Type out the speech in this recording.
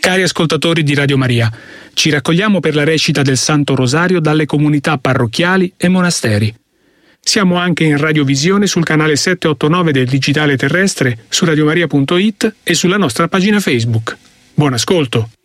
Cari ascoltatori di Radio Maria, ci raccogliamo per la recita del Santo Rosario dalle comunità parrocchiali e monasteri. Siamo anche in radiovisione sul canale 789 del Digitale Terrestre, su radiomaria.it e sulla nostra pagina Facebook. Buon ascolto!